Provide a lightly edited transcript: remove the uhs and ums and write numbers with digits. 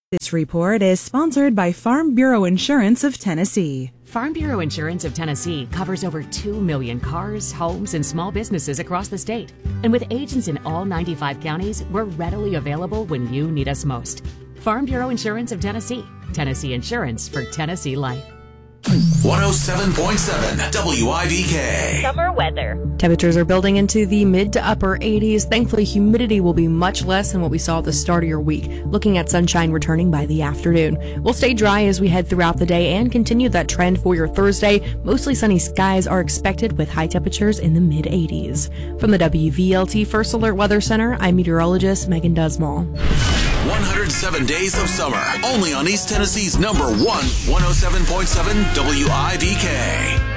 This report is sponsored by Farm Bureau Insurance of Tennessee. Farm Bureau Insurance of Tennessee covers over 2 million cars, homes, and small businesses across the state. And with agents in all 95 counties, we're readily available when you need us most. Farm Bureau Insurance of Tennessee. Tennessee Insurance for Tennessee Life. 107.7 WIVK. Summer weather. Temperatures are building into the mid to upper 80s. Thankfully, humidity will be much less than what we saw at the start of your week, looking at sunshine returning by the afternoon. We'll stay dry as we head throughout the day and continue that trend for your Thursday. Mostly sunny skies are expected with high temperatures in the mid 80s. From the WVLT First Alert Weather Center, I'm meteorologist Megan Dusmall. 107 days of summer, only on East Tennessee's #1, 107.7 WIVK.